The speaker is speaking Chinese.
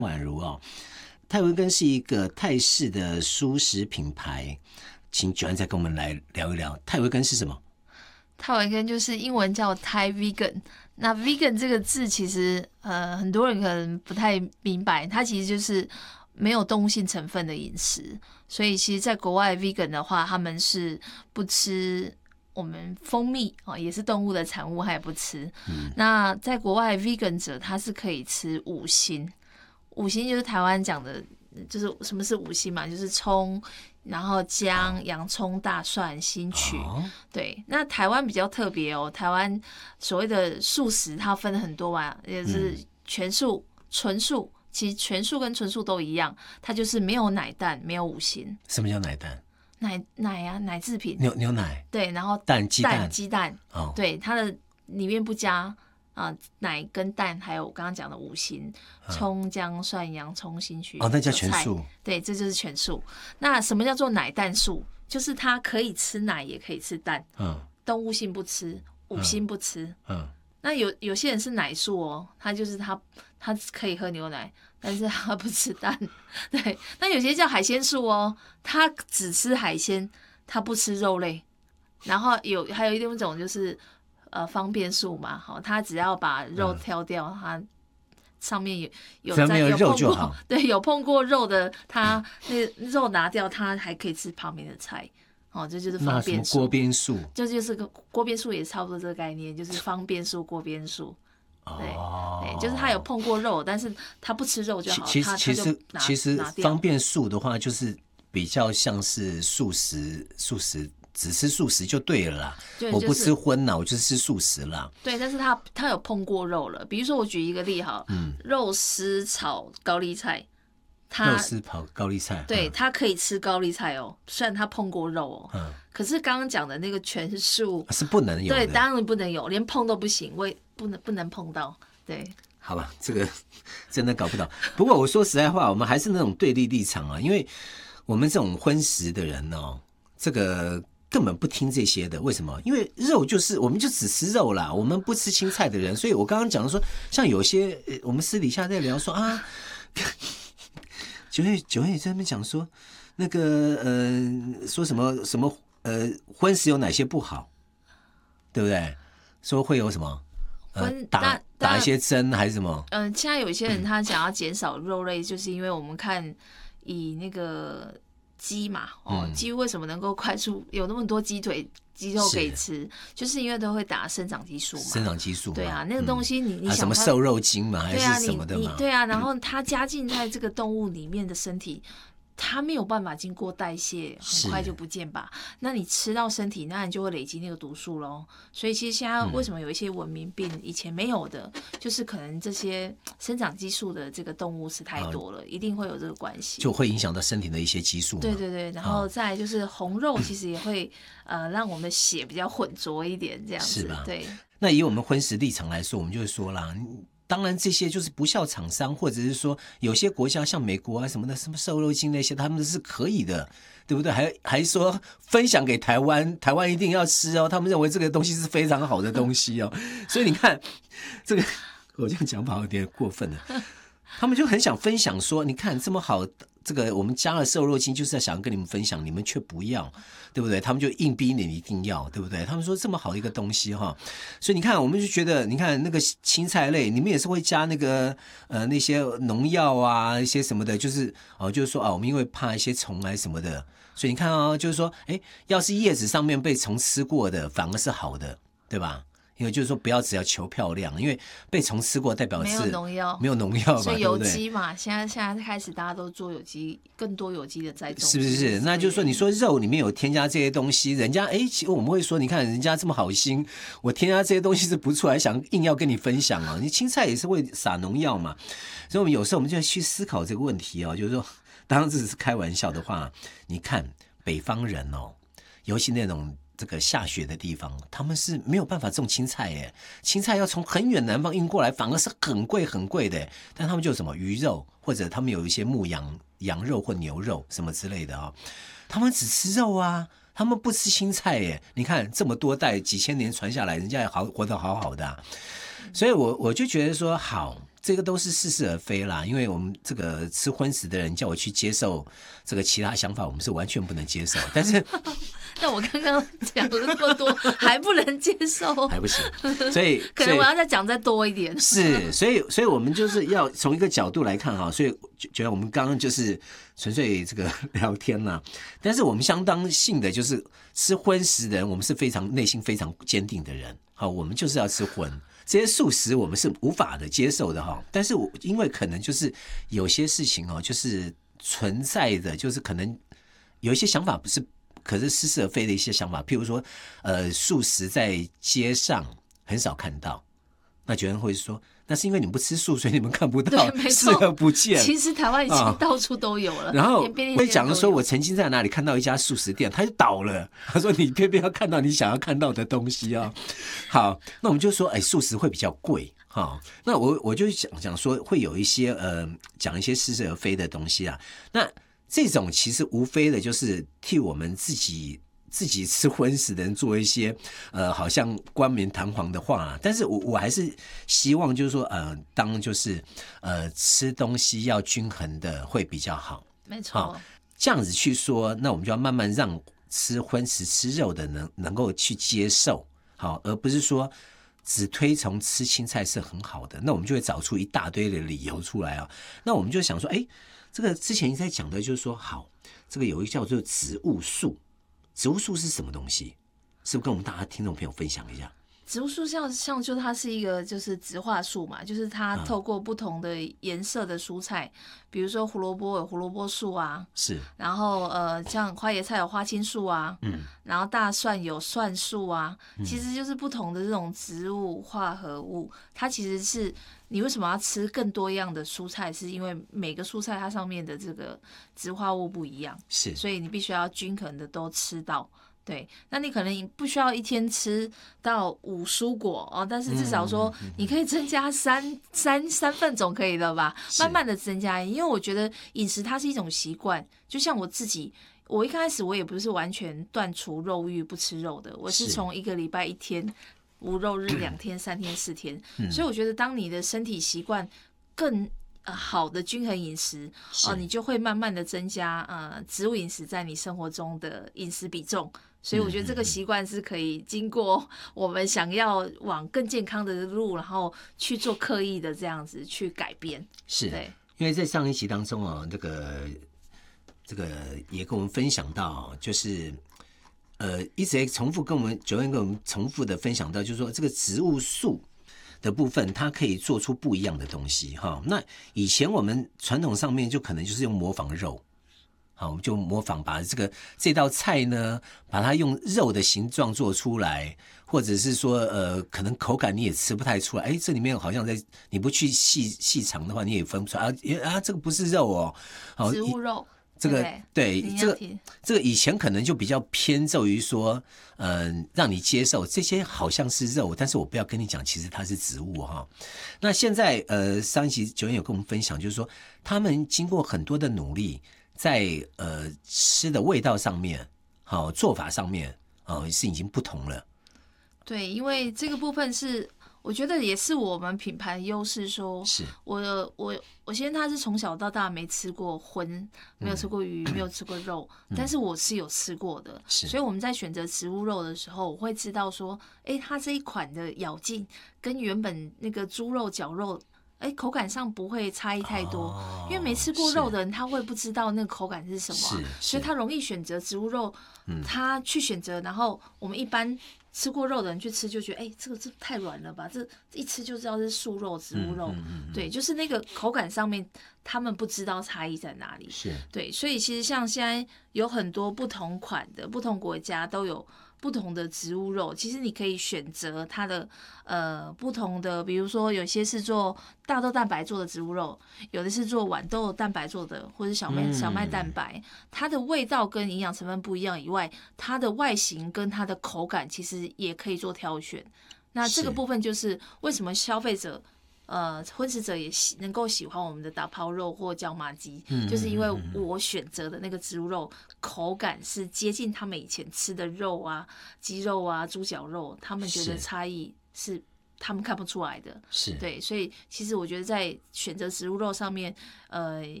宛如泰维根是一个泰式的蔬食品牌，请Joanne再跟我们来聊一聊泰维根是什么。 泰维根就是英文叫 Thai Vegan， 那 Vegan 这个字其实很多人可能不太明白，它其实就是没有动物性成分的饮食，所以其实在国外 Vegan 的话，他们是不吃我们蜂蜜也是动物的产物，他也不吃。那在国外 Vegan 者他是可以吃五辛，五辛就是台湾讲的，就是什么是五辛嘛，就是葱，然后姜、洋葱、大蒜、新曲。对，那台湾比较特别台湾所谓的素食它分很多嘛，也是全素、纯素，其实全素跟纯素都一样，它就是没有奶蛋，没有五辛。 什么叫奶蛋？ 奶啊，奶制品， 牛奶， 对，然后鸡蛋，对，它的里面不加奶跟蛋，还有我刚刚讲的五辛，葱、姜、蒜、洋葱、新曲， 那叫全素。 对，这就是全素。那什么叫做奶蛋素？就是它可以吃奶，也可以吃蛋。动物性不吃，五辛不吃。那有些人是奶素他就是他可以喝牛奶，但是他不吃蛋。对，那有些叫海鲜素他只吃海鲜，他不吃肉类。然后还有一种就是方便素嘛，他只要把肉挑掉，他上面有肉就好。 对，有碰过肉的，他那肉拿掉，他还可以吃旁边的菜。这就是方便素。 锅边素， 就是个锅边素也差不多这个概念，就是方便素、锅边素。对，就是他有碰过肉，但是他不吃肉就好。 其实方便素的话，就是比较像是素食，只吃素食就对了啦。我不吃荤啦，我就吃素食啦。 对，但是他有碰过肉了。比如说我举一个例肉丝炒高丽菜。 肉丝炒高丽菜， 对，他可以吃高丽菜虽然他碰过肉可是刚刚讲的那个全素是不能有的。 对，当然不能有，连碰都不行，不能碰到。对， 好吧，这个真的搞不懂。不过我说实在话，我们还是那种对立立场因为我们这种荤食的人这个根本不听这些的。为什么？因为肉就是我们就只吃肉啦，我们不吃青菜的人。所以我刚刚讲说，像有些我们私底下在聊说九月在那边讲说，那个说什么荤食有哪些不好，对不对？说会有什么打一些针还是什么？ 现在有一些人他想要减少肉类，就是因为我们看以那个鸡嘛，鸡为什么能够快速有那么多鸡肉可以吃，就是因为都会打生长激素嘛。 生长激素， 对啊，那个东西你想什么瘦肉精嘛，还是什么的嘛？ 对啊，然后它加进在这个动物里面的身体，它没有办法经过代谢，很快就不见吧？那你吃到身体，那你就会累积那个毒素咯。所以其实现在为什么有一些文明病以前没有的，就是可能这些生长激素的这个动物吃太多了，一定会有这个关系， 就会影响到身体的一些激素嘛。 对对对，然后再来就是红肉，其实也会让我们的血比较浑浊一点，这样子。是吧？对。 那以我们荤食立场来说，我们就会说啦。当然，这些就是不孝厂商，或者是说有些国家像美国什么的，什么瘦肉精那些，他们是可以的，对不对？还说分享给台湾，台湾一定要吃他们认为这个东西是非常好的东西所以你看，这个我这样讲法有点过分了。他们就很想分享说，你看这么好，这个我们加了瘦肉精，就是想跟你们分享，你们却不要，对不对？他们就硬逼你一定要，对不对？他们说这么好一个东西所以你看，我们就觉得，你看那个青菜类，你们也是会加那个那些农药一些什么的，就是说我们因为怕一些虫什么的，所以你看就是说，要是叶子上面被虫吃过的，反而是好的，对吧？因为就是说，不要只要求漂亮，因为被虫吃过代表是没有农药嘛， 所以有机嘛，现在开始大家都做有机，更多有机的栽种， 是不是？那就是说，你说肉里面有添加这些东西，人家其实我们会说，你看人家这么好心，我添加这些东西是不错，还想硬要跟你分享你青菜也是会撒农药嘛，所以我们有时候我们就要去思考这个问题就是说，当然这只是开玩笑的话，你看北方人尤其那种。这个下雪的地方，他们是没有办法种青菜青菜要从很远南方运过来，反而是很贵很贵的但他们就有什么鱼肉，或者他们有一些牧羊肉或牛肉什么之类的他们只吃肉他们不吃青菜你看这么多代几千年传下来，人家也活得好好的所以我就觉得说好， 这个都是似是而非啦，因为我们这个吃荤食的人叫我去接受这个其他想法，我们是完全不能接受。但是， 但我刚刚讲了那么多，还不能接受， 还不行，所以可能我要再讲再多一点。 是，所以我们就是要从一个角度来看哈，所以觉得我们刚刚就是纯粹这个聊天啦，但是我们相当信的就是吃荤食的人，我们是内心非常坚定的人，好，我们就是要吃荤。这些素食我们是无法的接受的哈，但是因为可能就是有些事情哦，就是存在的，就是可能有一些想法不是，可是似是而非的一些想法，譬如说，素食在街上很少看到，那有人会说，那是因为你们不吃素，所以你们看不到，视而不见。 其实台湾已经到处都有了。 然后会讲说，我曾经在哪里看到一家素食店，它就倒了。他说你偏偏要看到你想要看到的东西啊。好，那我们就说，素食会比较贵。好，那我就讲说，会有一些讲一些似是而非的东西啊。那这种其实无非的就是替我们自己吃荤食的人做一些好像冠冕堂皇的话啦，但是我还是希望就是说当就是吃东西要均衡的会比较好， 没错， 这样子去说，那我们就要慢慢让吃荤食吃肉的能够去接受，好，而不是说只推崇吃青菜是很好的，那我们就会找出一大堆的理由出来啊。那我们就想说，这个之前一直在讲的就是说，好，这个有一个叫做植物素。植物素是什么东西？是不是跟我们大家听众朋友分享一下？ 植物素像就它是一个就是植化素嘛，就是它透过不同的颜色的蔬菜，比如说胡萝卜有胡萝卜素啊， 是， 然后像花椰菜有花青素啊，然后大蒜有蒜素啊，其实就是不同的这种植物化合物，它其实是你为什么要吃更多样的蔬菜，是因为每个蔬菜它上面的这个植化物不一样， 是， 所以你必须要均衡的都吃到。对，那你可能不需要一天吃到5蔬果哦，但是至少说你可以增加三份总可以了吧？慢慢的增加，因为我觉得饮食它是一种习惯，就像我自己，我一开始我也不是完全断除肉欲不吃肉的，我是从1个礼拜1天，无肉日2天、3天、4天，所以我觉得当你的身体习惯更好的均衡饮食你就会慢慢的增加植物饮食在你生活中的饮食比重。所以我觉得这个习惯是可以经过我们想要往更健康的路，然后去做刻意的这样子去改变。 是，对，因为在上一集当中这个也跟我们分享到，就是一直重复跟我们Joanne跟我们重复的分享到，就是说这个植物素的部分，它可以做出不一样的东西哈。那以前我们传统上面就可能就是用模仿肉。好，我们就模仿把这道菜呢，把它用肉的形状做出来，或者是说可能口感你也吃不太出来，这里面好像你不去细尝的话，你也分不出来这个不是肉哦， 植物肉。 这个对这个以前可能就比较偏重于说，让你接受这些好像是肉，但是我不要跟你讲，其实它是植物哈。那现在上一集Joanne有跟我们分享，就是说他们经过很多的努力。在吃的味道上面，做法上面是已经不同了。 对，因为这个部分是我觉得也是我们品牌的优势。说，是我先他是从小到大没吃过荤，没有吃过鱼，没有吃过肉，但是我是有吃过的。所以我们在选择植物肉的时候，我会知道说，它这一款的咬劲跟原本那个猪肉、绞肉。口感上不会差异太多，因为没吃过肉的人他会不知道那个口感是什么，所以他容易选择植物肉，他去选择，然后我们一般吃过肉的人去吃就觉得，这太软了吧，这一吃就知道是素肉、植物肉，对，就是那个口感上面他们不知道差异在哪里，是对，所以其实像现在有很多不同款的不同国家都有不同的植物肉，其实你可以选择它的不同的，比如说有些是做大豆蛋白做的植物肉，有的是做豌豆蛋白做的，或者小麦蛋白，它的味道跟营养成分不一样以外，它的外形跟它的口感其实也可以做挑选。那这个部分就是为什么消费者荤食者也能够喜欢我们的打抛肉或椒麻鸡，就是因为我选择的那个植物肉口感是接近他们以前吃的肉啊、鸡肉啊、猪脚肉，他们觉得差异是他们看不出来的。 是对，所以其实我觉得在选择植物肉上面，